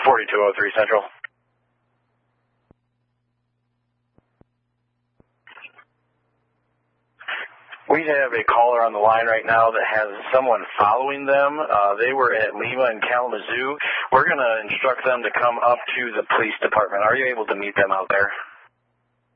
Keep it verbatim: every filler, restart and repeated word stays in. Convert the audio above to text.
forty-two oh three Central. We have a caller on the line right now that has someone following them. Uh, they were at Lima and Kalamazoo. We're going to instruct them to come up to the police department. Are you able to meet them out there?